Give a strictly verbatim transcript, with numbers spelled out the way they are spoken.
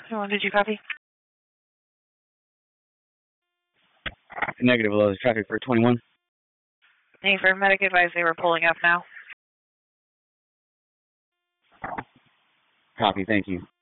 Oh, did you copy? Negative, below the traffic for twenty-one. Any for medic advice they were pulling up now? Copy, thank you.